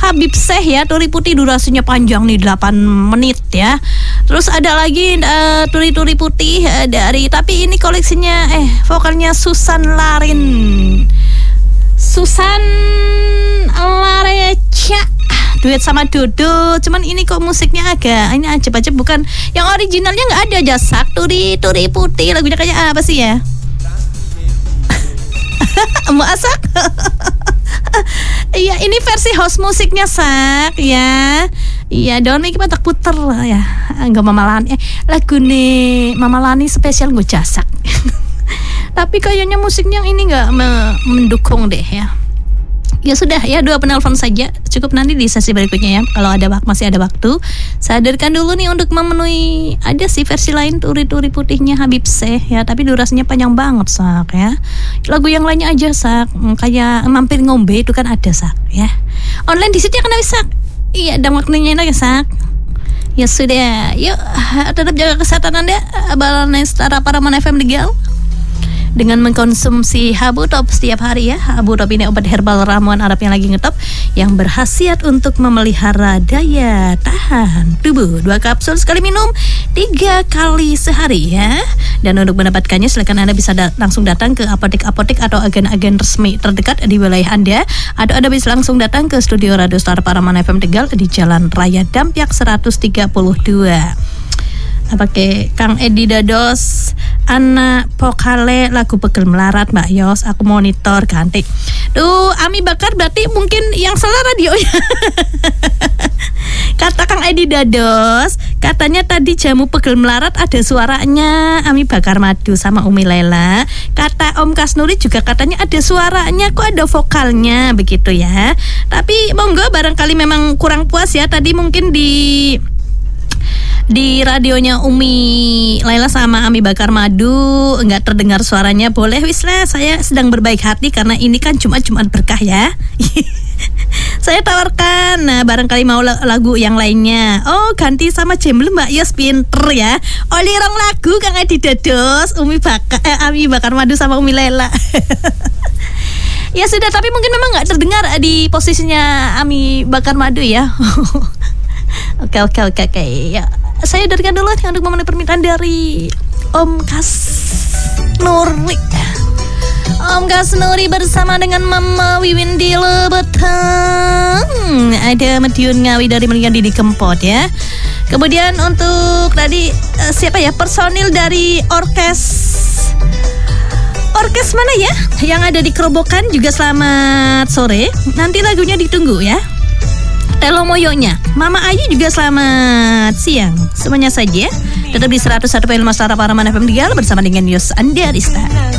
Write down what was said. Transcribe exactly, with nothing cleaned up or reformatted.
Habib Syekh ya, Turi Putih durasinya panjang nih delapan menit ya. Terus ada lagi uh, Turi-Turi Putih uh, dari, tapi ini koleksinya eh vokalnya Susan Larin. Susan Lareca duet sama Dodo, cuman ini kok musiknya agak ini aja-aja, bukan yang originalnya, nggak ada Jasak. Turi Turi Putih lagunya kayak apa sih ya? Mau asak? Iya, ini versi house musiknya Sak ya. Iya, Doni kita tak puter ya. Enggak Mama Lani. Eh, lagu nih Mama Lani spesial gue Jasak. Tapi kayaknya musiknya yang ini enggak me- mendukung deh ya. Ya sudah ya, dua penelpon saja cukup, nanti di sesi berikutnya ya kalau ada masih ada waktu. Saya hadirkan dulu nih untuk memenuhi, ada sih versi lain Turi-Turi Putihnya Habib Syekh ya, tapi durasinya panjang banget Sak ya. Lagu yang lainnya aja Sak, kayak Mampir Ngombe itu kan ada Sak ya. Online di situ kan bisa Sak. Iya, ada waktunya ya Sak. Ya sudah, yuk tetap jaga kesehatan Anda. Balance Setara Paraman F M Tegal dengan mengkonsumsi Habu Top setiap hari ya. Habu Top ini obat herbal ramuan Arab yang lagi ngetop, yang berkhasiat untuk memelihara daya tahan tubuh. Dua kapsul sekali minum, tiga kali sehari ya. Dan untuk mendapatkannya silakan Anda bisa da- langsung datang ke apotek-apotek atau agen-agen resmi terdekat di wilayah Anda, atau Anda bisa langsung datang ke studio Radio Setara Paraman F M Tegal di Jalan Raya Dampyak seratus tiga puluh dua. Pakai Kang Edi Dados, anak Pokale lagu Pegel Melarat Mbak Yos, aku monitor ganti. Duh, Ami Bakar berarti mungkin yang salah radionya. Kata Kang Edi Dados, katanya tadi jamu Pegel Melarat ada suaranya Ami Bakar Madu sama Umi Lela. Kata Om Kasnuri juga katanya ada suaranya, kok ada vokalnya begitu ya. Tapi monggo, barangkali memang kurang puas ya tadi mungkin di di radionya Umi Laila sama Ami Bakar Madu enggak terdengar suaranya. Boleh wis lah, saya sedang berbaik hati karena ini kan Jumat-Jumat berkah ya. Saya tawarkan, nah barangkali mau lagu yang lainnya. Oh, ganti sama Jemble Mbak Yos, pinter ya. Oli rong lagu Kang Edi Dados, Umi Bakar eh, Ami Bakar Madu sama Umi Laila. Ya sudah, tapi mungkin memang enggak terdengar di posisinya Ami Bakar Madu ya. Oke oke oke oke ya. Saya darikan dulu nih untuk memenuhi permintaan dari Om Kasnuri. Om Kasnuri bersama dengan Mama Wiwin di Lebetang. Ada Medion Ngawi dari Melingan Didi Kempot ya. Kemudian untuk tadi uh, siapa ya, personil dari orkes Orkes mana ya yang ada di Kerobokan juga selamat sore. Nanti lagunya ditunggu ya. Telomoyonya Mama Ayu juga selamat siang. Semuanya saja tetap di seratus satu koma lima Setara Paraman F M Tegal bersama dengan Yos Andiarista.